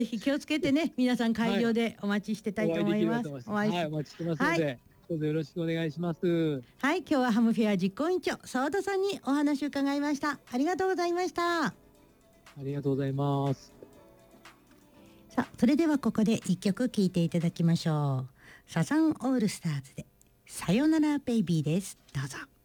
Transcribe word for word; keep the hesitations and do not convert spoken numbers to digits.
ぜひ気をつけてね、皆さん会場でお待ちしてたいと思います。 お会いできればと思います。はい、お待ちしてますので、 はい、 どうぞよろしくお願いします。 はい、今日はハムフェア実行委員長澤田さんにお話を伺いました。ありがとうございました。 ありがとうございます。 さあ、それではここで一曲聴いていただきましょう。サザンオールスターズでさよならベイビーです。どうぞ。